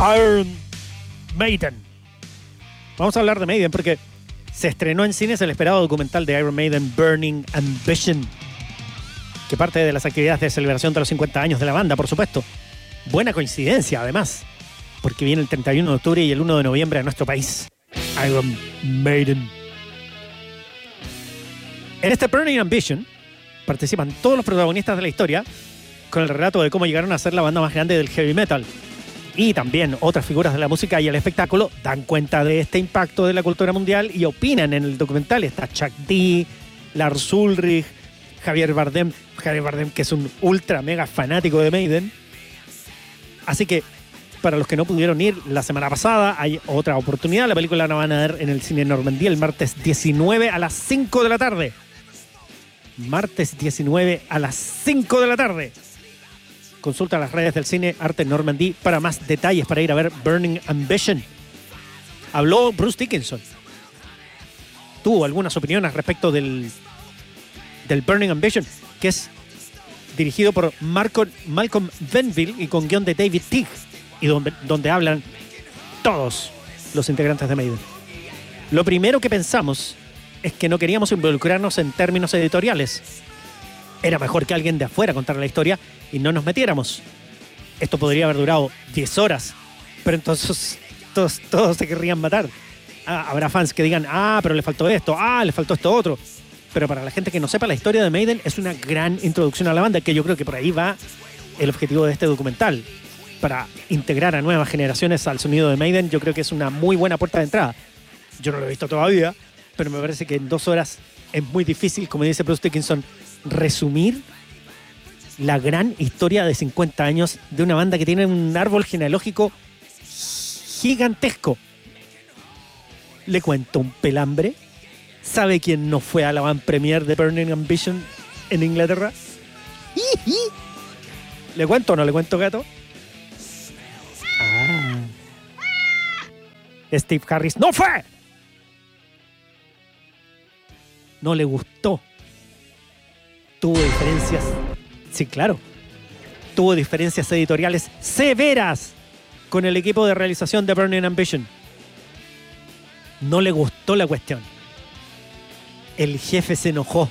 Iron Maiden. Vamos a hablar de Maiden porque se estrenó en cines el esperado documental de Iron Maiden, Burning Ambition, que parte de las actividades de celebración de los 50 años de la banda, por supuesto. Buena coincidencia, además, porque viene el 31 de octubre y el 1 de noviembre a nuestro país. Iron Maiden. En este Burning Ambition participan todos los protagonistas de la historia con el relato de cómo llegaron a ser la banda más grande del heavy metal. Y también otras figuras de la música y el espectáculo dan cuenta de este impacto de la cultura mundial y opinan en el documental. Está Chuck D, Lars Ulrich, Javier Bardem, que es un ultra mega fanático de Maiden. Así que, para los que no pudieron ir la semana pasada, hay otra oportunidad. La película la van a ver en el Cine Normandía el martes 19 a las 5 de la tarde. Martes 19 a las 5 de la tarde. Consulta las redes del Cine Arte Normandí para más detalles para ir a ver Burning Ambition. Habló Bruce Dickinson. Tuvo algunas opiniones respecto del Burning Ambition, que es dirigido por Malcolm Venville y con guión de David Teague, y donde hablan todos los integrantes de Maiden. Lo primero que pensamos es que no queríamos involucrarnos en términos editoriales. Era mejor que alguien de afuera contara la historia y no nos metiéramos. Esto podría haber durado 10 horas, pero entonces todos se querrían matar. Habrá fans que digan, pero le faltó esto, le faltó esto otro. Pero para la gente que no sepa la historia de Maiden, es una gran introducción a la banda, que yo creo que por ahí va el objetivo de este documental. Para integrar a nuevas generaciones al sonido de Maiden, yo creo que es una muy buena puerta de entrada. Yo no lo he visto todavía, pero me parece que en 2 horas es muy difícil, como dice Bruce Dickinson, resumir la gran historia de 50 años de una banda que tiene un árbol genealógico gigantesco. Le cuento un pelambre. ¿Sabe quién no fue a la van premier de Burning Ambition en Inglaterra? ¿Le cuento o no le cuento, gato? Steve Harris no fue. No le gustó. Tuvo diferencias. Sí, claro. Tuvo diferencias editoriales severas con el equipo de realización de Burning Ambition. No le gustó la cuestión. El jefe se enojó.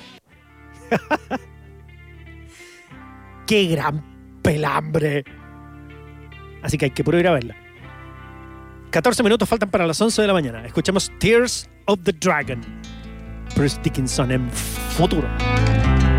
¡Qué gran pelambre! Así que hay que puro ir a verla. 14 minutos faltan para las 11 de la mañana. Escuchamos Tears of the Dragon. Bruce Dickinson en Futuro.